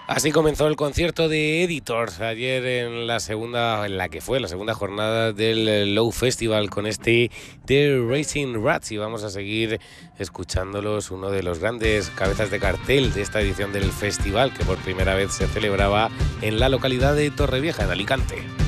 Así comenzó el concierto de Editors ayer en la segunda jornada del Low Festival con este The Racing Rats, y vamos a seguir escuchándolos, uno de los grandes cabezas de cartel de esta edición del festival, que por primera vez se celebraba en la localidad de Torrevieja, en Alicante.